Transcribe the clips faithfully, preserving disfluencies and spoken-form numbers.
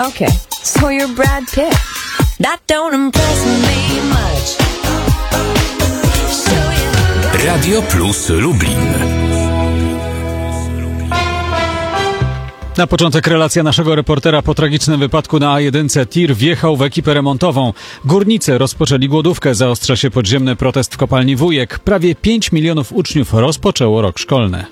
Okay, so you're Brad Pitt. That don't impress me much. So you... Radio Plus Lublin. Na początek relacja naszego reportera po tragicznym wypadku na A jeden. Tir wjechał w ekipę remontową. Górnicy rozpoczęli głodówkę. Zaostrza się podziemny protest w kopalni Wujek. Prawie pięć milionów uczniów rozpoczęło rok szkolny.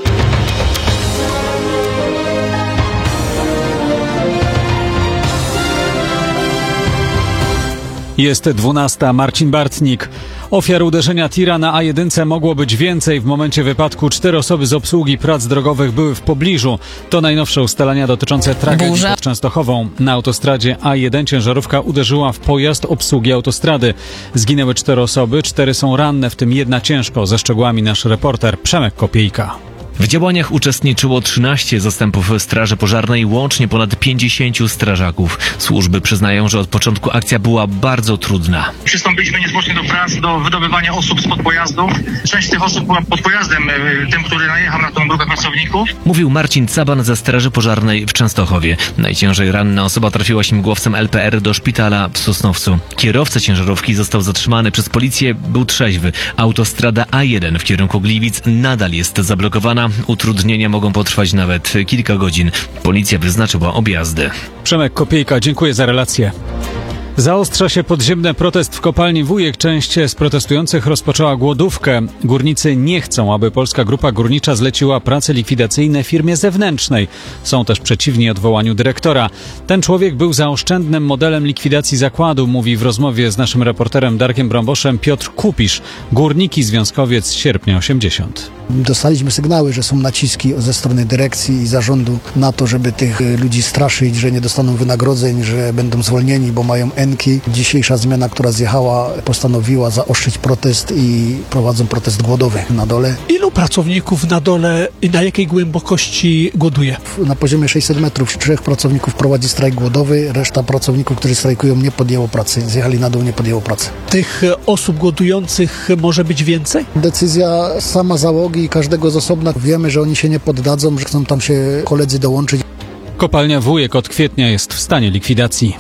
Jest dwunasta. Marcin Bartnik. Ofiar uderzenia tira na A jeden mogło być więcej. W momencie wypadku cztery osoby z obsługi prac drogowych były w pobliżu. To najnowsze ustalenia dotyczące tragedii Burza. pod Częstochową. Na autostradzie A jeden ciężarówka uderzyła w pojazd obsługi autostrady. Zginęły cztery osoby, cztery są ranne, w tym jedna ciężko. Ze szczegółami nasz reporter Przemek Kopiejka. W działaniach uczestniczyło trzynaście zastępów Straży Pożarnej, łącznie ponad pięćdziesięciu strażaków. Służby przyznają, że od początku akcja była bardzo trudna. Przystąpiliśmy niezwłocznie do prac, do wydobywania osób spod pojazdów. Część z tych osób była pod pojazdem, tym, który najechał na tą grupę pracowników. Mówił Marcin Caban ze Straży Pożarnej w Częstochowie. Najciężej ranna osoba trafiła śmigłowcem L P R do szpitala w Sosnowcu. Kierowca ciężarówki został zatrzymany przez policję, był trzeźwy. Autostrada A jeden w kierunku Gliwic nadal jest zablokowana. Utrudnienia mogą potrwać nawet kilka godzin. Policja wyznaczyła objazdy. Przemek Kopiejka, dziękuję za relację. Zaostrza się podziemny protest w kopalni Wujek. Część z protestujących rozpoczęła głodówkę. Górnicy nie chcą, aby Polska Grupa Górnicza zleciła prace likwidacyjne firmie zewnętrznej. Są też przeciwni odwołaniu dyrektora. Ten człowiek był zaoszczędnym modelem likwidacji zakładu, mówi w rozmowie z naszym reporterem Darkiem Brąboszem Piotr Kupisz, górnik i związkowiec z sierpnia osiemdziesiąt. Dostaliśmy sygnały, że są naciski ze strony dyrekcji i zarządu na to, żeby tych ludzi straszyć, że nie dostaną wynagrodzeń, że będą zwolnieni, bo mają enki. Dzisiejsza zmiana, która zjechała, postanowiła zaostrzyć protest i prowadzą protest głodowy na dole. Ilu pracowników na dole i na jakiej głębokości głoduje? Na poziomie sześćset metrów trzech pracowników prowadzi strajk głodowy, reszta pracowników, którzy strajkują, nie podjęło pracy. Zjechali na dół, nie podjęło pracy. Tych osób głodujących może być więcej? Decyzja sama załogi i każdego z osobna. Wiemy, że oni się nie poddadzą, że chcą tam się koledzy dołączyć. Kopalnia Wujek od kwietnia jest w stanie likwidacji.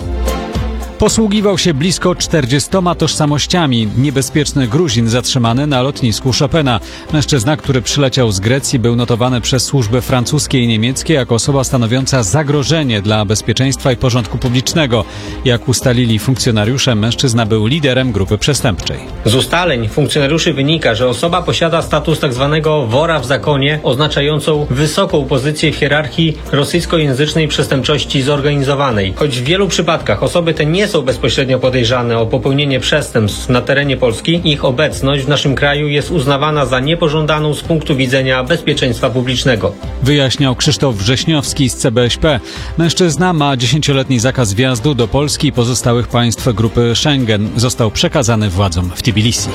Posługiwał się blisko czterdziestoma tożsamościami. Niebezpieczny Gruzin zatrzymany na lotnisku Chopina. Mężczyzna, który przyleciał z Grecji, był notowany przez służby francuskie i niemieckie jako osoba stanowiąca zagrożenie dla bezpieczeństwa i porządku publicznego. Jak ustalili funkcjonariusze, mężczyzna był liderem grupy przestępczej. Z ustaleń funkcjonariuszy wynika, że osoba posiada status tzw. wora w zakonie, oznaczającą wysoką pozycję w hierarchii rosyjskojęzycznej przestępczości zorganizowanej. Choć w wielu przypadkach osoby te nie są bezpośrednio podejrzane o popełnienie przestępstw na terenie Polski, ich obecność w naszym kraju jest uznawana za niepożądaną z punktu widzenia bezpieczeństwa publicznego. Wyjaśniał Krzysztof Wrześniowski z C B S P. Mężczyzna ma dziesięcioletni zakaz wjazdu do Polski i pozostałych państw grupy Schengen. Został przekazany władzom w Tbilisi.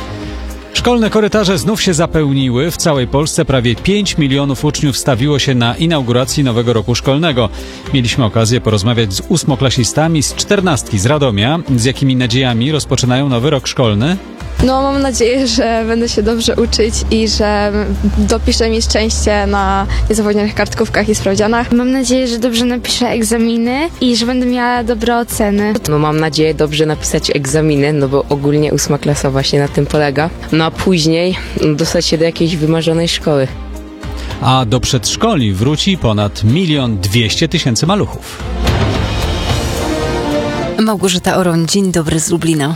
Szkolne korytarze znów się zapełniły. W całej Polsce prawie pięć milionów uczniów stawiło się na inauguracji nowego roku szkolnego. Mieliśmy okazję porozmawiać z ósmoklasistami z czternastki z Radomia. Z jakimi nadziejami rozpoczynają nowy rok szkolny? No, mam nadzieję, że będę się dobrze uczyć i że dopiszę mi szczęście na niezawodnionych kartkówkach i sprawdzianach. Mam nadzieję, że dobrze napiszę egzaminy i że będę miała dobre oceny. No, mam nadzieję dobrze napisać egzaminy, no bo ogólnie ósma klasa właśnie na tym polega. No a później dostać się do jakiejś wymarzonej szkoły. A do przedszkoli wróci ponad milion dwieście tysięcy maluchów. Małgorzata Oron, dzień dobry z Lublina.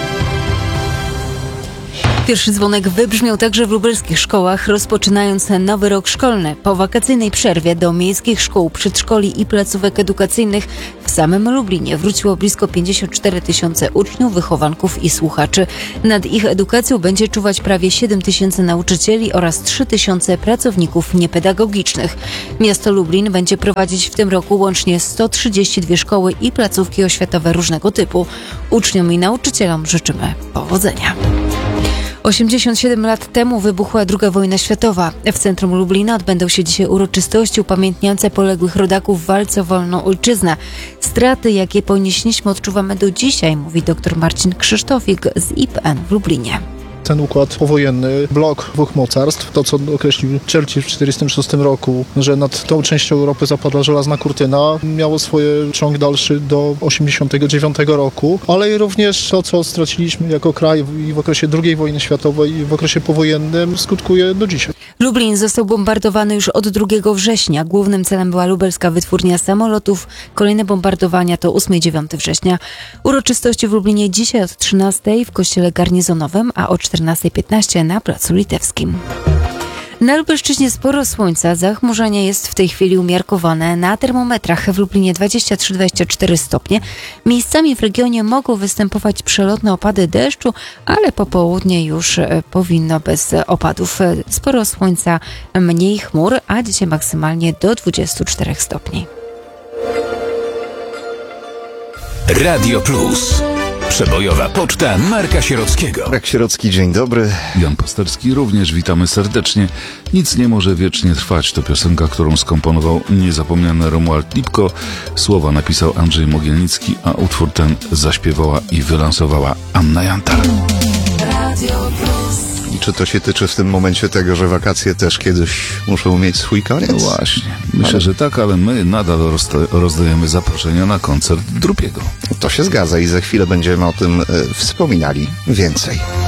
Pierwszy dzwonek wybrzmiał także w lubelskich szkołach, rozpoczynając nowy rok szkolny. Po wakacyjnej przerwie do miejskich szkół, przedszkoli i placówek edukacyjnych w samym Lublinie wróciło blisko pięćdziesiąt cztery tysiące uczniów, wychowanków i słuchaczy. Nad ich edukacją będzie czuwać prawie siedem tysięcy nauczycieli oraz trzy tysiące pracowników niepedagogicznych. Miasto Lublin będzie prowadzić w tym roku łącznie sto trzydzieści dwie szkoły i placówki oświatowe różnego typu. Uczniom i nauczycielom życzymy powodzenia. osiemdziesiąt siedem lat temu wybuchła druga wojna światowa. W centrum Lublina odbędą się dzisiaj uroczystości upamiętniające poległych rodaków w walce o wolną ojczyznę. Straty, jakie ponieśliśmy, odczuwamy do dzisiaj, mówi dr Marcin Krzysztofik z I P N w Lublinie. ten układ powojenny, blok dwóch mocarstw, to co określił Churchill w tysiąc dziewięćset czterdziestym szóstym roku, że nad tą częścią Europy zapadła żelazna kurtyna, miało swoje ciąg dalszy do osiemdziesiątego dziewiątego roku, ale i również to, co straciliśmy jako kraj i w okresie drugiej wojny światowej i w okresie powojennym, skutkuje do dzisiaj. Lublin został bombardowany już od drugiego września. Głównym celem była lubelska wytwórnia samolotów. Kolejne bombardowania to ósmego i dziewiątego września. Uroczystości w Lublinie dzisiaj od trzynastej w kościele garnizonowym, a o czternasta piętnaście na Placu Litewskim. Na Lubelszczyźnie sporo słońca, zachmurzenie jest w tej chwili umiarkowane. Na termometrach w Lublinie dwadzieścia trzy dwadzieścia cztery stopnie. Miejscami w regionie mogą występować przelotne opady deszczu, ale po południe już powinno bez opadów. Sporo słońca, mniej chmur, a dzisiaj maksymalnie do dwudziestu czterech stopni. Radio Plus. Przebojowa poczta Marka Sierockiego. Marek Sierocki, dzień dobry. Jan Pasterski, również witamy serdecznie. Nic nie może wiecznie trwać. To piosenka, którą skomponował niezapomniany Romuald Lipko. Słowa napisał Andrzej Mogielnicki, a utwór ten zaśpiewała i wylansowała Anna Jantar. Radio Plus. I czy to się tyczy w tym momencie tego, że wakacje też kiedyś muszą mieć swój koniec? No właśnie. Myślę, ale... że tak, ale my nadal rozdajemy zaproszenia na koncert Drupiego. To się zgadza i za chwilę będziemy o tym y, wspominali więcej.